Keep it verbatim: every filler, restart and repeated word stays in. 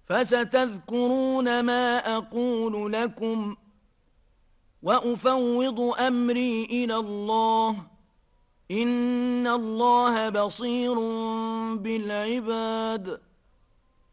فستذكرون ما أقول لكم وأفوض أمري إلى الله إن الله بصير بالعباد